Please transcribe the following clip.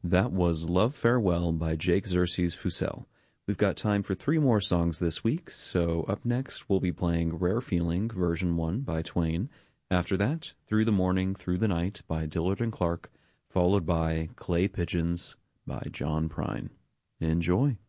That was Love Farewell by Jake Xerxes Fusel. We've got time for 3 more songs this week, so up next we'll be playing Rare Feeling, version 1 by Twain. After that, Through the Morning, Through the Night by Dillard and Clark, followed by Clay Pigeons by John Prine. Enjoy.